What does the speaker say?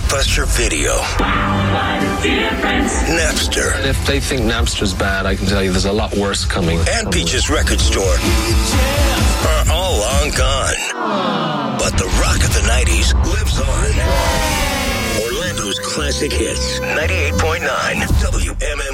Blockbuster Video. Napster. If they think Napster's bad, I can tell you there's a lot worse coming. And Peach's Record Store are all long gone. But the rock of the 90s lives on. Orlando's classic hits. 98.9 WMMR.